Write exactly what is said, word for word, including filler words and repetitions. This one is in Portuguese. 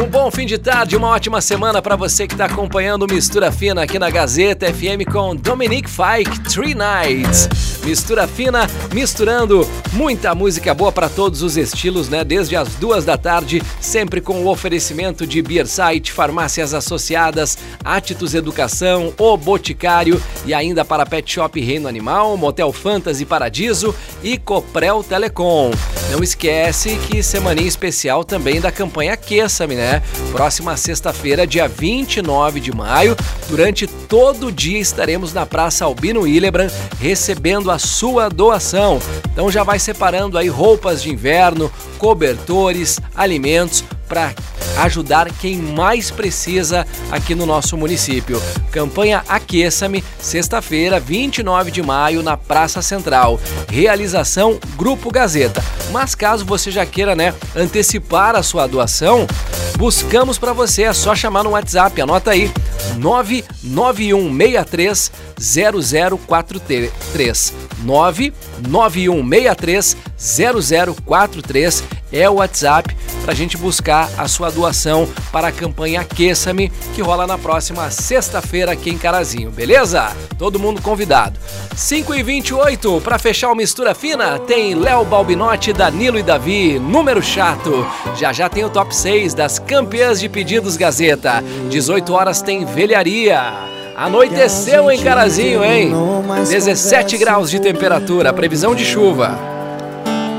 Um bom fim de tarde, uma ótima semana para você que está acompanhando o Mistura Fina aqui na Gazeta F M com Dominique Fike, Three Nights. Mistura Fina, misturando muita música boa para todos os estilos, né? Desde as duas da tarde, sempre com o oferecimento de Beersite, Farmácias Associadas, Atitus Educação, O Boticário e ainda para Pet Shop Reino Animal, Motel Fantasy Paradiso e Coprel Telecom. Não esquece que semaninha especial também da campanha Aqueça-me, né? Próxima sexta-feira, dia vinte e nove de maio, durante todo o dia estaremos na Praça Albino Hillebrand recebendo a sua doação. Então já vai separando aí roupas de inverno, cobertores, alimentos para ajudar quem mais precisa aqui no nosso município. Campanha Aqueça-me, sexta-feira, vinte e nove de maio, na Praça Central. Realização Grupo Gazeta. Mas caso você já queira, né, antecipar a sua doação, buscamos para você, é só chamar no WhatsApp, anota aí, nove nove um seis três zero zero quatro três. nove nove um seis três zero zero quatro três é o WhatsApp para a gente buscar a sua doação para a campanha Aqueça-me, que rola na próxima sexta-feira aqui em Carazinho, beleza? Todo mundo convidado. cinco e vinte e oito, para fechar o Mistura Fina, tem Léo Balbinotti, Danilo e Davi, Número Chato. Já já tem o top seis das campeãs de pedidos Gazeta. dezoito horas tem Velharia. Anoiteceu em Carazinho, hein? dezessete graus de temperatura, previsão de chuva.